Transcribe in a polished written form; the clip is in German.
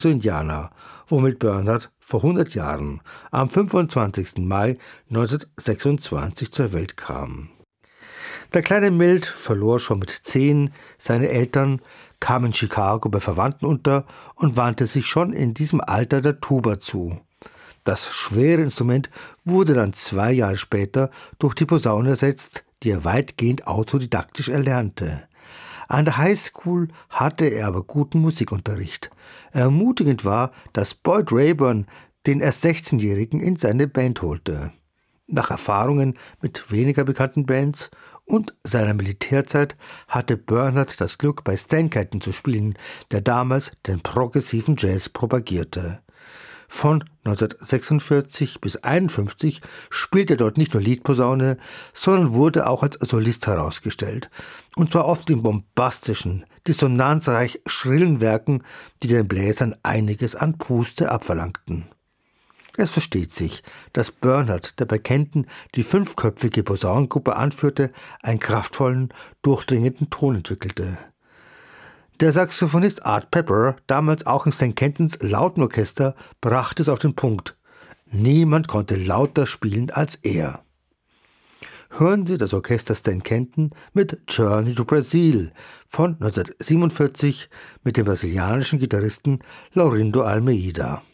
zu Indiana, womit Bernhard vor 100 Jahren am 25. Mai 1926 zur Welt kam. Der kleine Milt verlor schon mit 10 seine Eltern, kam in Chicago bei Verwandten unter und wandte sich schon in diesem Alter der Tuba zu. Das schwere Instrument wurde dann 2 Jahre später durch die Posaune ersetzt, die er weitgehend autodidaktisch erlernte. An der High School hatte er aber guten Musikunterricht. Ermutigend war, dass Boyd Rayburn den erst 16-Jährigen in seine Band holte. Nach Erfahrungen mit weniger bekannten Bands und seiner Militärzeit hatte Bernhard das Glück, bei Stan Kenton zu spielen, der damals den progressiven Jazz propagierte. Von 1946 bis 1951 spielte er dort nicht nur Leadposaune, sondern wurde auch als Solist herausgestellt. Und zwar oft in bombastischen, dissonanzreich schrillen Werken, die den Bläsern einiges an Puste abverlangten. Es versteht sich, dass Bernhard, der bei Kenton die 5-köpfige Posaunengruppe anführte, einen kraftvollen, durchdringenden Ton entwickelte. Der Saxophonist Art Pepper, damals auch in Stan Kentons Lautenorchester, brachte es auf den Punkt. Niemand konnte lauter spielen als er. Hören Sie das Orchester Stan Kenton mit Journey to Brazil von 1947 mit dem brasilianischen Gitarristen Laurindo Almeida.